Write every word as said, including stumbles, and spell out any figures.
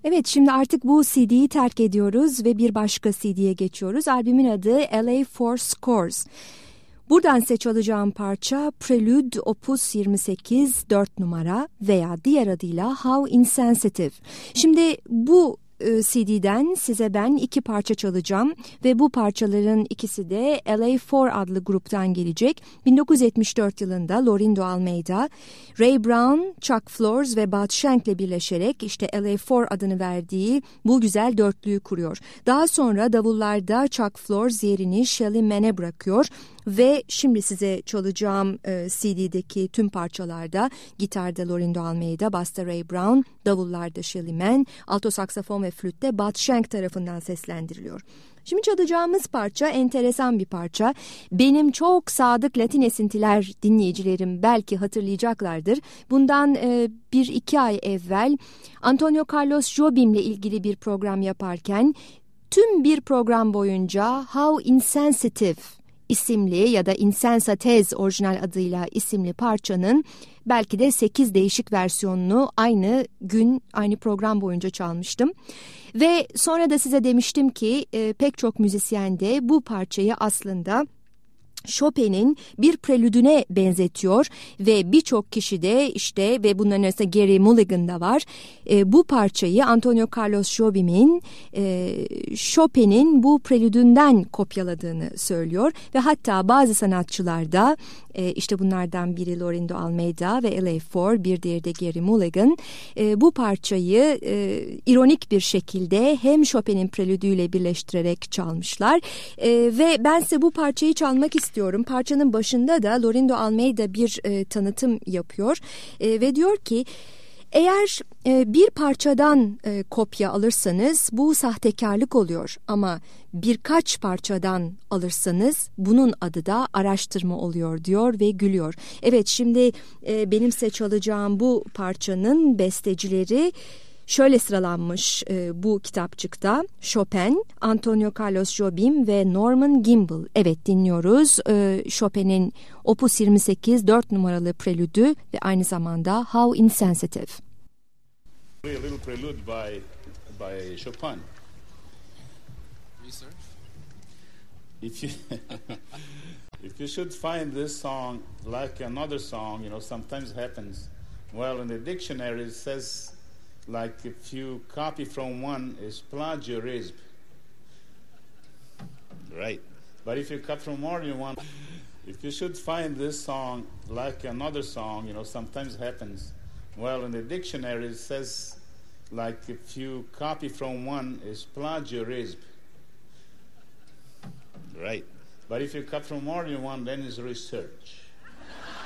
Evet, şimdi artık bu C D'yi terk ediyoruz ve bir başka C D'ye geçiyoruz. Albümün adı L A Four Scores. Buradan size çalacağım parça Prelude Opus yirmi sekiz dört numara veya diğer adıyla How Insensitive. Şimdi bu C D'den size ben iki parça çalacağım ve bu parçaların ikisi de L A Four adlı gruptan gelecek. bin dokuz yüz yetmiş dört yılında Lorindo Almeida, Ray Brown, Chuck Flores ve Bud Shank'le birleşerek işte L A Four adını verdiği bu güzel dörtlüyü kuruyor. Daha sonra davullarda Chuck Flores yerini Shelly Mann'e bırakıyor. Ve şimdi size çalacağım e, C D'deki tüm parçalarda gitarda Lorindo Almeida, basta Ray Brown, davullarda Shelly Manne, alto saksafon ve flütte Bud Shank tarafından seslendiriliyor. Şimdi çalacağımız parça enteresan bir parça. Benim çok sadık Latin esintiler dinleyicilerim belki hatırlayacaklardır. Bundan e, bir iki ay evvel Antonio Carlos Jobim'le ilgili bir program yaparken tüm bir program boyunca How Insensitive isimli ya da Insensatez orijinal adıyla isimli parçanın belki de sekiz değişik versiyonunu aynı gün aynı program boyunca çalmıştım. Ve sonra da size demiştim ki e, pek çok müzisyen de bu parçayı aslında Chopin'in bir prelüdüne benzetiyor ve birçok kişi de işte ve bunların arasında Gary Mulligan da var. E, bu parçayı Antonio Carlos Jobim'in e, Chopin'in bu prelüdünden kopyaladığını söylüyor ve hatta bazı sanatçılar da e, işte bunlardan biri Lorindo Almeida ve L A Four, bir diğeri de Gary Mulligan e, bu parçayı e, ironik bir şekilde hem Chopin'in prelüdüyle birleştirerek çalmışlar e, ve ben size bu parçayı çalmak istiyorum. Diyorum. Parçanın başında da Lorindo Almeida bir e, tanıtım yapıyor e, ve diyor ki eğer e, bir parçadan e, kopya alırsanız bu sahtekarlık oluyor ama birkaç parçadan alırsanız bunun adı da araştırma oluyor diyor ve gülüyor. Evet, şimdi e, benim size çalacağım bu parçanın bestecileri şöyle sıralanmış e, bu kitapçıkta: Chopin, Antonio Carlos Jobim ve Norman Gimbel. Evet, dinliyoruz e, Chopin'in Opus yirmi sekiz dört numaralı prelüdü ve aynı zamanda How Insensitive. A little prelude by by Chopin. Research. If you if you should find this song like another song, you know, sometimes happens. Well, in the dictionary it says like if you copy from one is plagiarism. Right. But if you copy from more than one, if you should find this song like another song, you know, sometimes happens. Well, in the dictionary it says like if you copy from one is plagiarism. Right. But if you copy from more than one, then it's research.